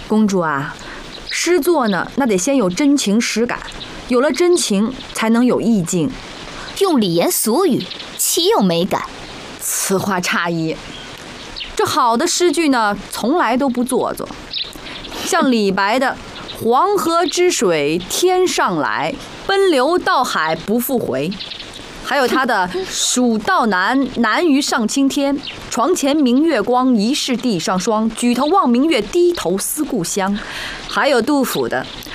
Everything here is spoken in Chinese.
公主啊，诗作呢，那得先有真情实感，有了真情才能有意境。 用礼言俗语，岂有美感？ 此话差矣。这好的诗句呢，从来都不做作。像李白的“黄河之水天上来，奔流到海不复回”，还有他的“蜀道难，难于上青天。床前明月光，疑是地上霜。举头望明月，低头思故乡”，还有杜甫的